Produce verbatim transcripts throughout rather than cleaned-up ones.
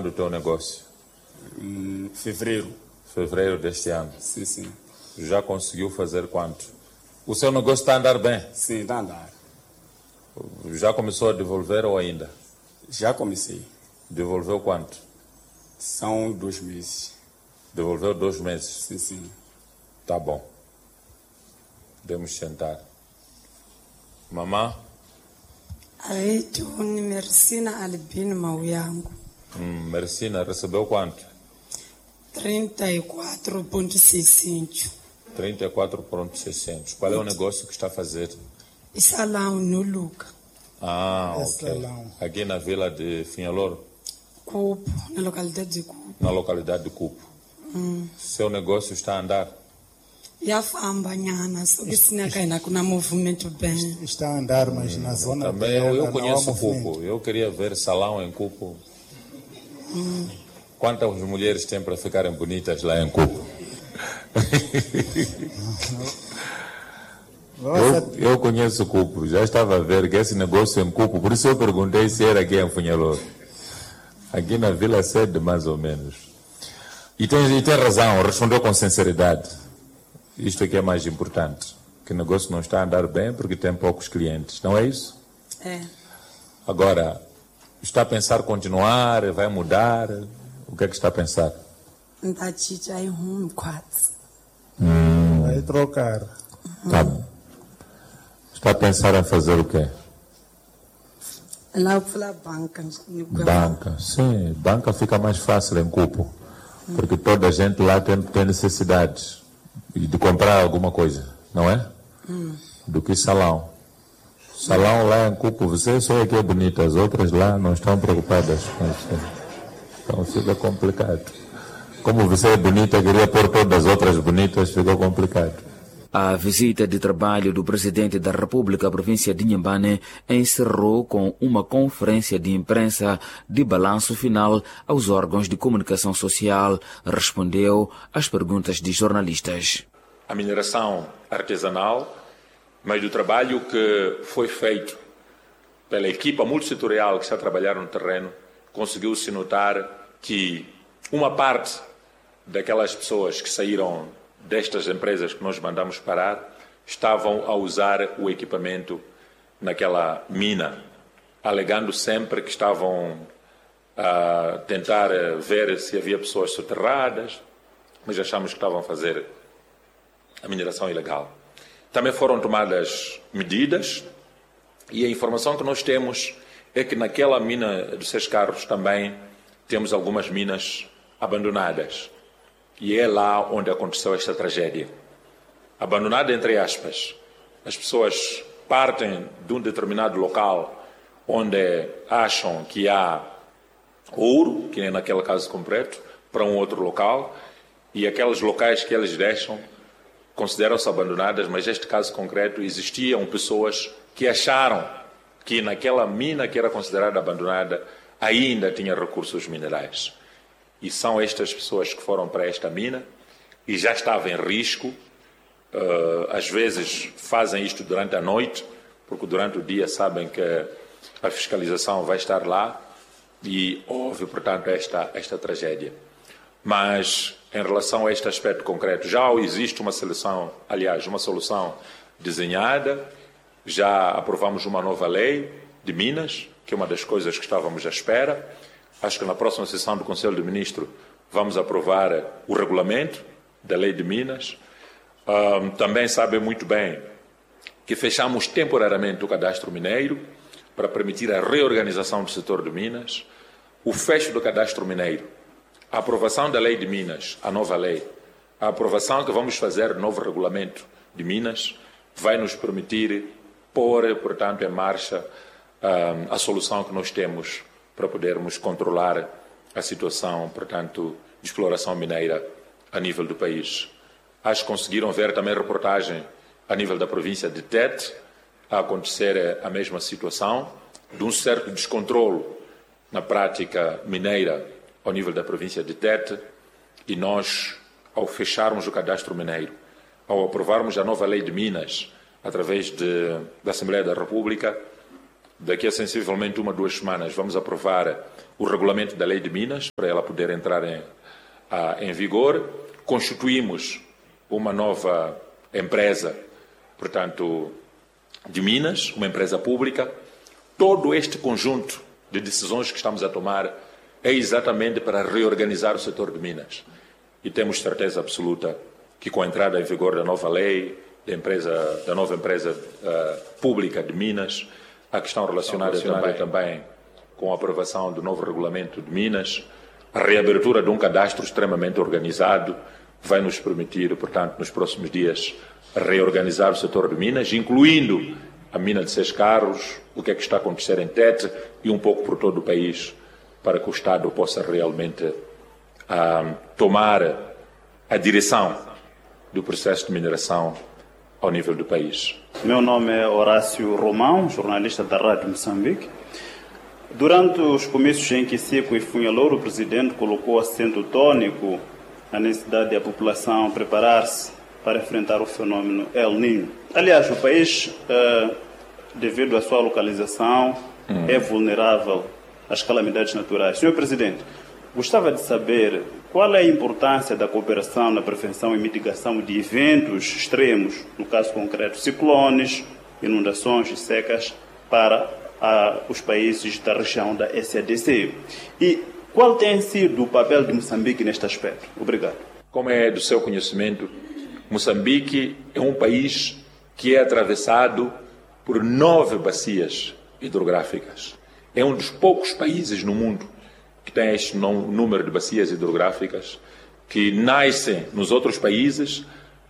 do teu negócio? Em fevereiro. Fevereiro deste ano? Sim, sim. Já conseguiu fazer quanto? O seu negócio está a andar bem? Sim, está a andar. Já começou a devolver ou ainda? Já comecei. Devolveu quanto? São dois meses. Devolveu dois meses? Sim, sim. Tá bom. Podemos sentar. Mamã? Aí, tu me Mercina Albino Mauyango. Hum, Mercina, recebeu quanto? trinta e quatro vírgula seiscentos. trinta e quatro vírgula seiscentos. Qual é o negócio que está a fazer? Salão no Luca. Ah, É ok. salão. Aqui na vila de Finhalouro? Cupo, na localidade de Cupo. Na localidade de Cupo. Hum. Seu negócio está a andar? Yafamba nyana, só que se ainda com um movimento bem. Está a andar, mas na zona Também dela eu, eu não há conheço movimento. Cupo. Eu queria ver salão em Cupo. Hum. Quantas mulheres têm para ficarem bonitas lá em Cupo? Eu, eu conheço Cupo, já estava a ver que esse negócio em Cupo, por isso eu perguntei se era aqui em Funhalor. Aqui na Vila Sede, mais ou menos. E tem, e tem razão, respondeu com sinceridade. Isto aqui é mais importante. Que o negócio não está a andar bem porque tem poucos clientes, não é isso? É. Agora, está a pensar continuar, vai mudar? O que é que está a pensar? Nda chicha aí um quatro. Hum. Vai trocar. Tá bom. Está a pensar em fazer o quê? Lá pela banca. Banca. Sim, banca fica mais fácil em Cupo. Porque toda a gente lá tem, tem necessidades de comprar alguma coisa, não é? Hum. Do que salão. Salão lá em Cupo, você só é que é bonita, as outras lá não estão preocupadas com isso. Então fica complicado. Como você é bonita, queria pôr todas as outras bonitas, ficou complicado. A visita de trabalho do presidente da República à província de Inhambane encerrou com uma conferência de imprensa de balanço final aos órgãos de comunicação social. Respondeu às perguntas de jornalistas. A mineração artesanal, mas do trabalho que foi feito pela equipa multissetorial que está a trabalhar no terreno, conseguiu-se notar que uma parte daquelas pessoas que saíram destas empresas que nós mandamos parar estavam a usar o equipamento naquela mina, alegando sempre que estavam a tentar ver se havia pessoas soterradas, mas achamos que estavam a fazer a mineração ilegal. Também foram tomadas medidas e a informação que nós temos é que naquela mina dos seis carros também temos algumas minas abandonadas. E é lá onde aconteceu esta tragédia. Abandonada entre aspas. As pessoas partem de um determinado local onde acham que há ouro, que é naquele caso concreto, para um outro local, e aqueles locais que eles deixam consideram-se abandonadas, mas neste caso concreto existiam pessoas que acharam que naquela mina que era considerada abandonada ainda tinha recursos minerais. E são estas pessoas que foram para esta mina e já estavam em risco. Uh, às vezes fazem isto durante a noite, porque durante o dia sabem que a fiscalização vai estar lá e houve, portanto, esta, esta tragédia. Mas, em relação a este aspecto concreto, já existe uma solução, aliás, uma solução desenhada, já aprovamos uma nova lei de minas, que é uma das coisas que estávamos à espera. Acho que na próxima sessão do Conselho de Ministros vamos aprovar o regulamento da Lei de Minas. Um, também sabem muito bem que fechamos temporariamente o cadastro mineiro para permitir a reorganização do setor de Minas, o fecho do cadastro mineiro, a aprovação da Lei de Minas, a nova lei, a aprovação que vamos fazer do novo regulamento de Minas, vai nos permitir pôr, portanto, em marcha um, a solução que nós temos para podermos controlar a situação, portanto, de exploração mineira a nível do país. Acho que conseguiram ver também reportagem a nível da província de Tete, a acontecer a mesma situação, de um certo descontrole na prática mineira ao nível da província de Tete, e nós, ao fecharmos o cadastro mineiro, ao aprovarmos a nova lei de Minas, através de, da Assembleia da República, daqui a sensivelmente uma, duas semanas, vamos aprovar o regulamento da Lei de Minas para ela poder entrar em, a, em vigor. Constituímos uma nova empresa, portanto, de Minas, uma empresa pública. Todo este conjunto de decisões que estamos a tomar é exatamente para reorganizar o setor de Minas. E temos certeza absoluta que com a entrada em vigor da nova lei, da, empresa, da nova empresa uh, pública de Minas, a questão relacionada, relacionada também, também com a aprovação do novo regulamento de Minas, a reabertura de um cadastro extremamente organizado vai nos permitir, portanto, nos próximos dias, reorganizar o setor de Minas, incluindo a mina de Seis Carros, o que é que está a acontecer em Tete e um pouco por todo o país, para que o Estado possa realmente uh, tomar a direção do processo de mineração ao nível do país. Meu nome é Horácio Romão, jornalista da Rádio Moçambique. Durante os comícios em Quicico e Funhalouro, o presidente colocou acento tônico na necessidade da população preparar-se para enfrentar o fenômeno El Niño. Aliás, o país, eh, devido à sua localização, hum. é vulnerável às calamidades naturais. senhor Presidente, gostava de saber qual é a importância da cooperação na prevenção e mitigação de eventos extremos, no caso concreto, ciclones, inundações e secas, para ah, os países da região da S A D C. E qual tem sido o papel de Moçambique neste aspecto? Obrigado. Como é do seu conhecimento, Moçambique é um país que é atravessado por nove bacias hidrográficas. É um dos poucos países no mundo que tem este número de bacias hidrográficas que nascem nos outros países,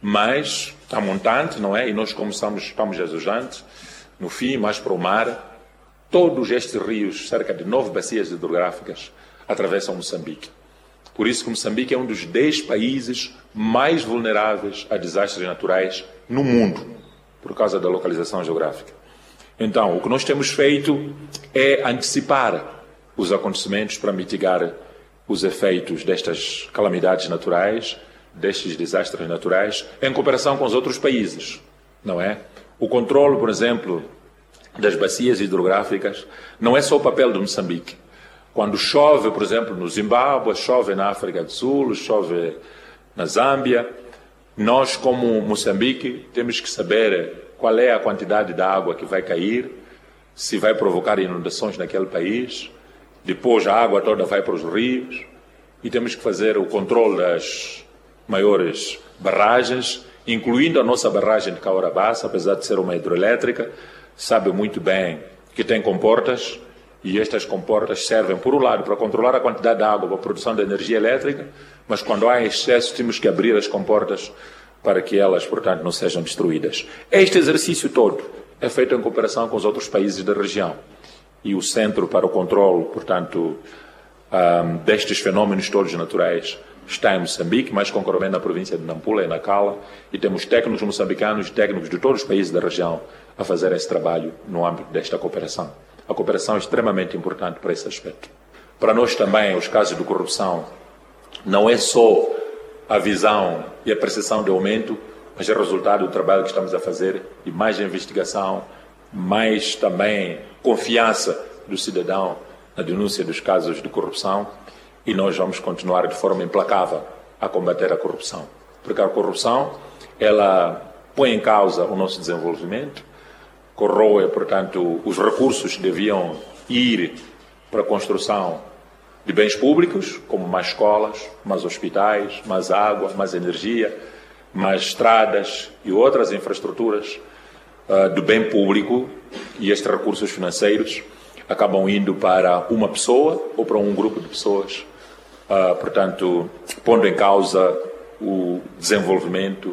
mas a montante, não é? E nós, como somos, estamos azujantes, no fim, mais para o mar, todos estes rios, cerca de nove bacias hidrográficas, atravessam Moçambique. Por isso que Moçambique é um dos dez países mais vulneráveis a desastres naturais no mundo, por causa da localização geográfica. Então, o que nós temos feito é antecipar os acontecimentos para mitigar os efeitos destas calamidades naturais, destes desastres naturais, em cooperação com os outros países, não é? O controle, por exemplo, das bacias hidrográficas não é só o papel de Moçambique. Quando chove, por exemplo, no Zimbábue, chove na África do Sul, chove na Zâmbia, nós, como Moçambique, temos que saber qual é a quantidade de água que vai cair, se vai provocar inundações naquele país. Depois a água toda vai para os rios e temos que fazer o controle das maiores barragens, incluindo a nossa barragem de Caorabassa, apesar de ser uma hidroelétrica, sabe muito bem que tem comportas e estas comportas servem, por um lado, para controlar a quantidade de água para a produção de energia elétrica, mas quando há excesso temos que abrir as comportas para que elas, portanto, não sejam destruídas. Este exercício todo é feito em cooperação com os outros países da região. E o Centro para o Controlo, portanto, um, destes fenómenos todos naturais está em Moçambique, mais concretamente na província de Nampula e Nacala, e temos técnicos moçambicanos e técnicos de todos os países da região a fazer esse trabalho no âmbito desta cooperação. A cooperação é extremamente importante para esse aspecto. Para nós também, os casos de corrupção não é só a visão e a percepção de aumento, mas é resultado do trabalho que estamos a fazer de mais investigação, mais também confiança do cidadão na denúncia dos casos de corrupção, e nós vamos continuar de forma implacável a combater a corrupção. Porque a corrupção, ela põe em causa o nosso desenvolvimento, corroe, portanto, os recursos que deviam ir para a construção de bens públicos, como mais escolas, mais hospitais, mais água, mais energia, mais estradas e outras infraestruturas uh, do bem público, e estes recursos financeiros acabam indo para uma pessoa ou para um grupo de pessoas, uh, portanto, pondo em causa o desenvolvimento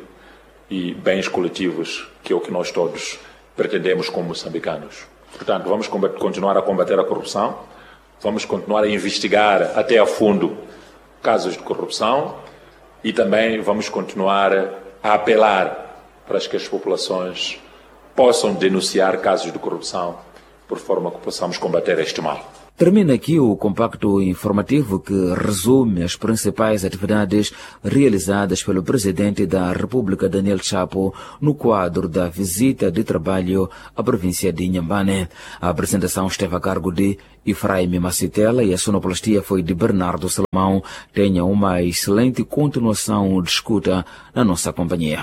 e bens coletivos, que é o que nós todos pretendemos como moçambicanos. Portanto, vamos combater, continuar a combater a corrupção, vamos continuar a investigar até a fundo casos de corrupção e também vamos continuar a apelar para que as populações possam denunciar casos de corrupção, por forma que possamos combater este mal. Termina aqui o compacto informativo que resume as principais atividades realizadas pelo presidente da República, Daniel Chapo, no quadro da visita de trabalho à província de Inhambane. A apresentação esteve a cargo de Efraim Macitela e a sonoplastia foi de Bernardo Salomão. Tenha uma excelente continuação de escuta na nossa companhia.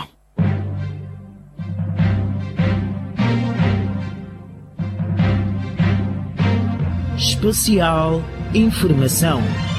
Especial Informação.